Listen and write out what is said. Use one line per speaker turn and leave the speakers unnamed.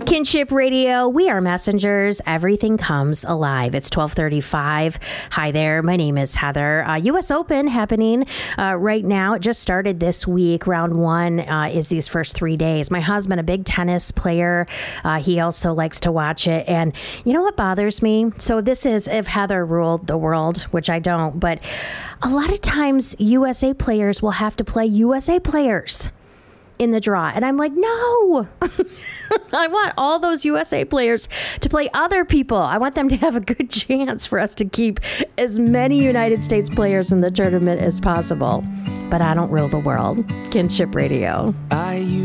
Kinship Radio, we are messengers. Everything comes alive. It's 12:35. Hi there. My name is Heather. U.S. Open happening right now. It just started this week. Round one is these first 3 days. My husband, a big tennis player, he also likes to watch it. And you know what bothers me? So this is if Heather ruled the world, which I don't. But a lot of times USA players will have to play USA players in the draw. And I'm like, no, I want all those USA players to play other people. I want them to have a good chance for us to keep as many United States players in the tournament as possible. But I don't rule the world. Kinship Radio.